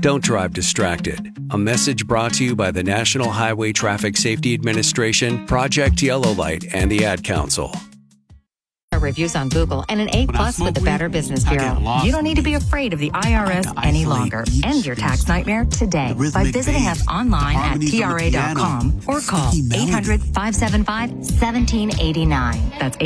Don't drive distracted. A message brought to you by the National Highway Traffic Safety Administration, Project Yellow Light, and the Ad Council. Reviews on Google and an A+ with the Better Business Bureau. You don't need to be afraid of the IRS any longer. End your tax nightmare today by visiting us online at TRA.com or call 800-575-1789. That's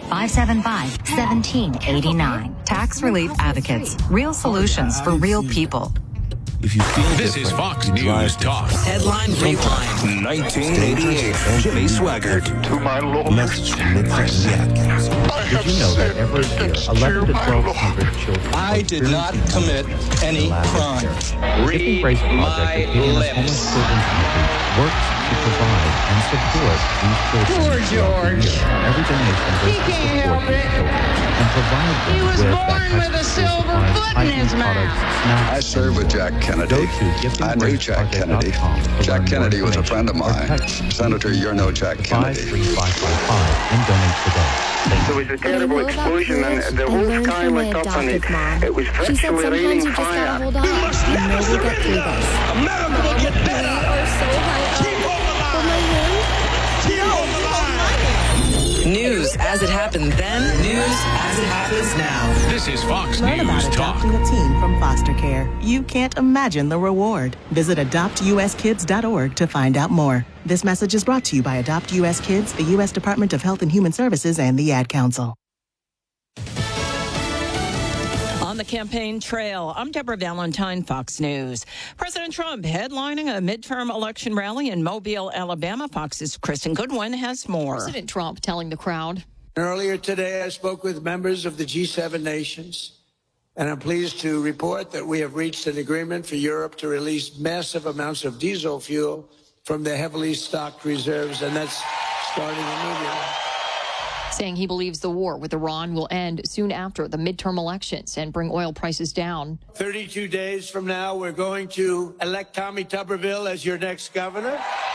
800-575-1789. Tax Relief Advocates. Real solutions for real people. If you feel this is Fox News Talk. Headline Rewind. 1988. Jimmy Swaggart. To my Lord. Message from Midnight Council. Did you know that every year 11 to 1,200 children... I did not commit any crime. Read my lips. Works to provide and support these children. Poor George. Every donation He can't help it. And provide them he was with born with a silver foot in his mouth. I served with Jack Kennedy. I knew Jack Kennedy. Jack Kennedy was a friend of mine. Senator, you're no Jack Kennedy. 53555 and donate today. There was a terrible explosion and the whole sky went up and it was virtually raining fire. You must let us get through this. America will get better. Keep on the line. Keep on the line. News as it happened then, news as it happens now. This is Fox Learn News about Talk. adopting a teen from foster care. You can't imagine the reward. Visit adoptuskids.org to find out more. This message is brought to you by Adopt US Kids, the U.S. Department of Health and Human Services, and the Ad Council. On the campaign trail, I'm Deborah Valentine, Fox News. President Trump headlining a midterm election rally in Mobile, Alabama. Fox's Kristen Goodwin has more. President Trump telling the crowd. Earlier today, I spoke with members of the G7 nations, and I'm pleased to report that we have reached an agreement for Europe to release massive amounts of diesel fuel from their heavily stocked reserves, and that's starting immediately. Saying he believes the war with Iran will end soon after the midterm elections and bring oil prices down. 32 days from now, we're going to elect Tommy Tuberville as your next governor.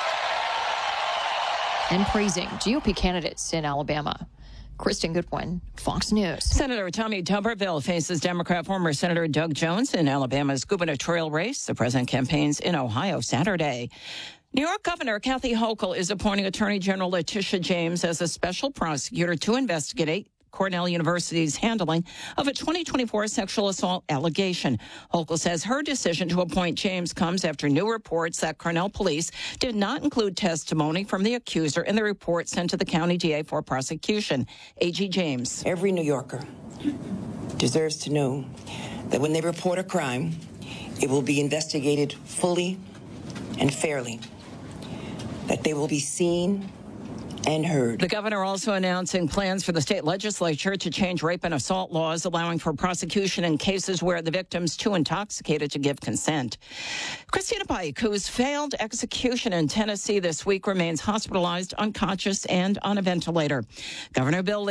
And praising GOP candidates in Alabama. Kristen Goodwin, Fox News. Senator Tommy Tuberville faces Democrat former Senator Doug Jones in Alabama's gubernatorial race. The president campaigns in Ohio Saturday. New York Governor Kathy Hochul is appointing Attorney General Letitia James as a special prosecutor to investigate Cornell University's handling of a 2024 sexual assault allegation. Hochul says her decision to appoint James comes after new reports that Cornell police did not include testimony from the accuser in the report sent to the county DA for prosecution. A.G. James. Every New Yorker deserves to know that when they report a crime, it will be investigated fully and fairly, that they will be seen and heard. The governor also announcing plans for the state legislature to change rape and assault laws, allowing for prosecution in cases where the victim's too intoxicated to give consent. Christina Pike, whose failed execution in Tennessee this week, remains hospitalized, unconscious, and on a ventilator. Governor Bill